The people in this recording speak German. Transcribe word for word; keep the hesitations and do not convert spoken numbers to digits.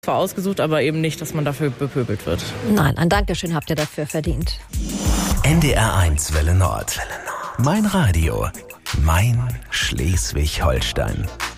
Zwar ausgesucht, aber eben nicht, dass man dafür bepöbelt wird. Nein, ein Dankeschön habt ihr dafür verdient. N D R eins Welle Nord. Mein Radio. Mein Schleswig-Holstein.